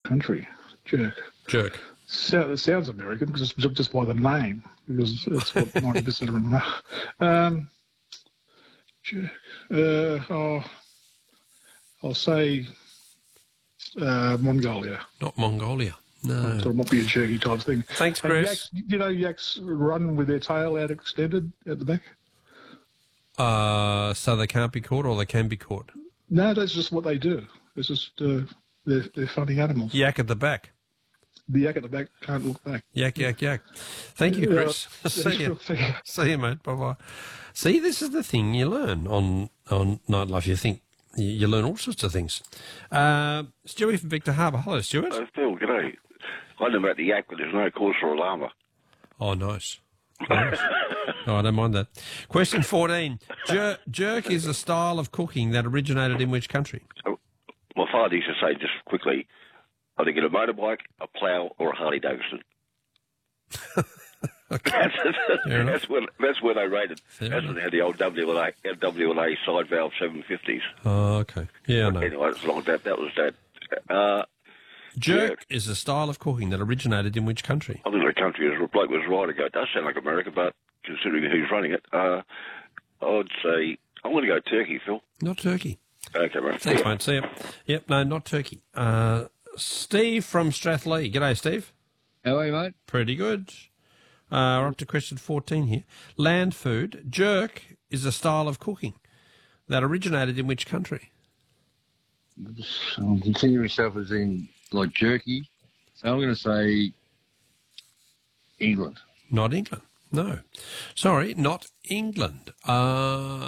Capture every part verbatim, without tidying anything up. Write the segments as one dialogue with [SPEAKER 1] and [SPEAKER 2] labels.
[SPEAKER 1] country? Jerk.
[SPEAKER 2] Jerk.
[SPEAKER 1] So, it sounds American because it's just by the name, because it's what ninety percent of them know. Um, jerk. Uh, oh, I'll say uh, Mongolia.
[SPEAKER 2] Not Mongolia. No.
[SPEAKER 1] So it might be a jerky type thing.
[SPEAKER 2] Thanks,
[SPEAKER 1] And
[SPEAKER 2] Chris.
[SPEAKER 1] yaks, you know, yaks run with their tail out extended at the back?
[SPEAKER 2] Uh, so they can't be caught, or they can be caught?
[SPEAKER 1] No, that's just what they do. It's just, uh, they're, they're funny animals.
[SPEAKER 2] Yak at the back.
[SPEAKER 1] The yak at the back can't look back.
[SPEAKER 2] Yak, yak, yak. Thank you, Chris.
[SPEAKER 1] Yeah,
[SPEAKER 2] See you.
[SPEAKER 1] see you.
[SPEAKER 2] See you, mate. Bye-bye. See, this is the thing you learn on, on Nightlife. You think you, you learn all sorts of things. Uh, Stewie from Victor Harbour. Hello, Stuart.
[SPEAKER 3] Oh, Phil, g'day. I know about the yak, but there's no cause for a llama.
[SPEAKER 2] Oh, nice. nice. Oh, I don't mind that. Question fourteen. Jer- jerk is a style of cooking that originated in which country?
[SPEAKER 3] So, my father used to say, just quickly, either get a motorbike, a plough, or a Harley Davidson.
[SPEAKER 2] Okay.
[SPEAKER 3] That's,
[SPEAKER 2] Fair enough.
[SPEAKER 3] that's, when, that's where they rated.
[SPEAKER 2] Fair
[SPEAKER 3] That's when they had the old W and A, W and A side valve seven fifties.
[SPEAKER 2] Oh, okay. Yeah, I know.
[SPEAKER 3] Anyway, as long as that, that was that. Uh,
[SPEAKER 2] Jerk
[SPEAKER 3] jerk.
[SPEAKER 2] is a style of cooking that originated in which country?
[SPEAKER 3] I think the country, as the bloke was right ago, it does sound like America, but considering who's running it, uh, I'd say, I'm going to go Turkey, Phil.
[SPEAKER 2] Not Turkey.
[SPEAKER 3] Okay, mate.
[SPEAKER 2] Thanks, mate. See you. Yep, no, not Turkey. Uh, Steve from Strathleigh. G'day, Steve.
[SPEAKER 4] How are you, mate?
[SPEAKER 2] Pretty good. Uh, we're up to question fourteen here. Land food. Jerk is a style of cooking that originated in which country?
[SPEAKER 4] Um, consider yourself as in, like, jerky. So I'm going to say England.
[SPEAKER 2] Not England. No. Sorry, not England. Uh,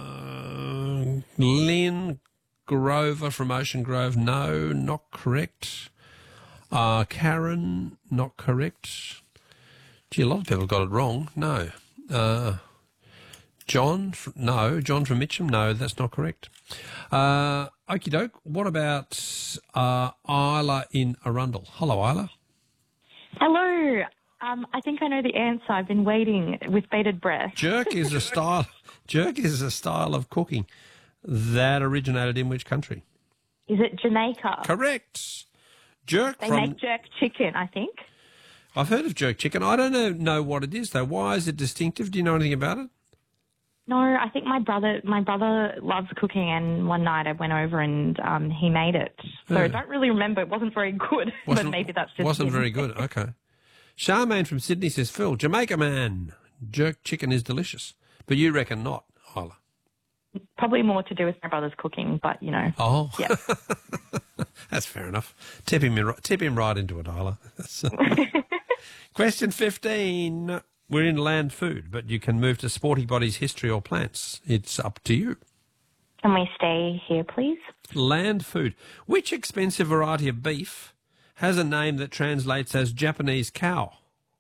[SPEAKER 2] Lynn Grover from Ocean Grove. No, not correct. Uh, Karen, not correct. Gee, a lot of people got it wrong. No. Uh, John, fr- no. John from Mitcham, no, that's not correct. Uh, okie doke. What about uh, Isla in Arundel? Hello, Isla.
[SPEAKER 5] Hello. Um, I think I know the answer. I've been waiting with bated breath.
[SPEAKER 2] Jerk is a style. Jerk is a style of cooking that originated in which country?
[SPEAKER 5] Is it Jamaica?
[SPEAKER 2] Correct. Jerk
[SPEAKER 5] They
[SPEAKER 2] from.
[SPEAKER 5] make jerk chicken, I think.
[SPEAKER 2] I've heard of jerk chicken. I don't know, know what it is though. Why is it distinctive? Do you know anything about it?
[SPEAKER 5] No, I think my brother my brother loves cooking, and one night I went over and um, he made it. So
[SPEAKER 2] Yeah.
[SPEAKER 5] I don't really remember. It wasn't very good, but
[SPEAKER 2] Wasn't-
[SPEAKER 5] maybe that's just
[SPEAKER 2] wasn't
[SPEAKER 5] him.
[SPEAKER 2] very good. Okay. Charmaine from Sydney says, Phil, Jamaica man, jerk chicken is delicious, but you reckon not, Isla?
[SPEAKER 5] Probably more to do with my brother's cooking, but you know.
[SPEAKER 2] Oh,
[SPEAKER 5] Yeah.
[SPEAKER 2] that's fair enough. Tip him, in, tip him right into it, Isla. That's, uh, Question fifteen. We're in land food, but you can move to Sporty Body's history or plants. It's up to you.
[SPEAKER 5] Can we stay here, please?
[SPEAKER 2] Land food. Which expensive variety of beef has a name that translates as Japanese cow?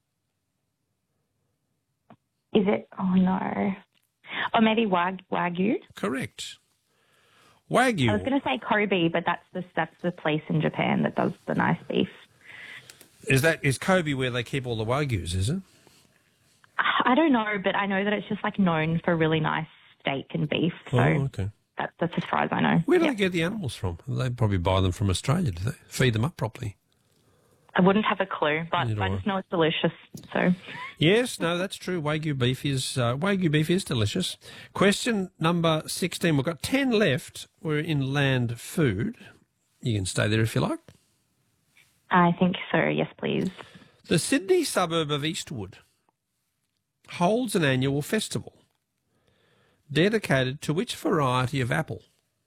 [SPEAKER 5] Is it? Oh no. Or maybe wag, wagyu.
[SPEAKER 2] Correct.
[SPEAKER 5] I was
[SPEAKER 2] Wagyu.
[SPEAKER 5] going to say Kobe, but that's the that's the place in Japan that does the nice beef.
[SPEAKER 2] Is that is Kobe where they keep all the wagyus? Is it?
[SPEAKER 5] I don't know, but I know that it's just like known for really nice steak and beef. So
[SPEAKER 2] Oh, okay.
[SPEAKER 5] that, that's as far as I know.
[SPEAKER 2] Where do
[SPEAKER 5] Yeah.
[SPEAKER 2] they get the animals from? They probably buy them from Australia. Do they feed them up properly?
[SPEAKER 5] I wouldn't have a clue, but
[SPEAKER 2] Neither
[SPEAKER 5] I
[SPEAKER 2] do I.
[SPEAKER 5] just know it's delicious. So
[SPEAKER 2] Yes, no, that's true. Wagyu beef is uh, Wagyu beef is delicious. Question number sixteen. We've got ten left. We're in land food. You can stay there if you like.
[SPEAKER 5] I think so. Yes, please.
[SPEAKER 2] The Sydney suburb of Eastwood holds an annual festival dedicated to which variety of apple?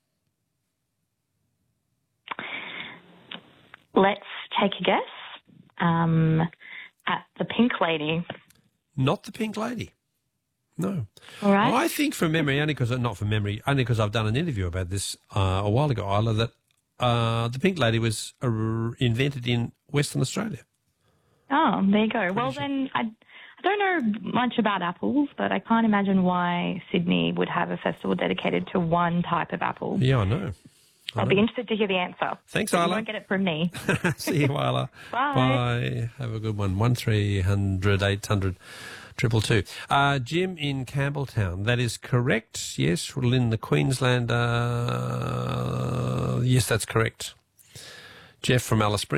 [SPEAKER 5] Let's take a guess. Um, at the Pink Lady.
[SPEAKER 2] Not the Pink Lady. No.
[SPEAKER 5] All right.
[SPEAKER 2] I think from memory, only because not from memory, only because I've done an interview about this uh, a while ago, Isla, that uh, the Pink Lady was uh, invented in Western Australia.
[SPEAKER 5] Oh, there you go. Well, then I, I don't know much about apples, but I can't imagine why Sydney would have a festival dedicated to one type of apple.
[SPEAKER 2] Yeah, I know. I
[SPEAKER 5] I'll
[SPEAKER 2] know.
[SPEAKER 5] be interested to hear the answer.
[SPEAKER 2] Thanks,
[SPEAKER 5] But you
[SPEAKER 2] Isla.
[SPEAKER 5] won't get it from me.
[SPEAKER 2] See you, Isla.
[SPEAKER 5] Bye.
[SPEAKER 2] Bye. Have a good one. One three hundred eight hundred triple two. Uh, Jim in Campbelltown. That is correct. Yes, we're in the Queensland. Uh, yes, that's correct. Jeff from Alice Springs.